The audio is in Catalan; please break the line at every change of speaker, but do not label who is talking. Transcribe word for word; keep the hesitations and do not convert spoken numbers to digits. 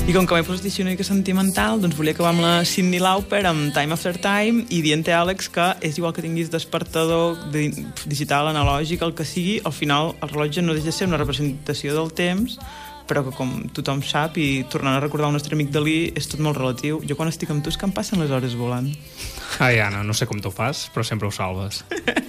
I com que m'he posat així una mica sentimental, doncs volia acabar amb la Cyndi Lauper, amb Time After Time, i dient-te, Àlex, que és igual que tinguis despertador digital, analògic, el que sigui, al final el rellotge no deixa de ser una representació del temps, però que com tothom sap, i tornant a recordar el nostre amic Dalí, és tot molt relatiu. Jo quan estic amb tu és que em passen les hores volant.
Ai, Anna, no sé com t'ho fas, però sempre ho salves.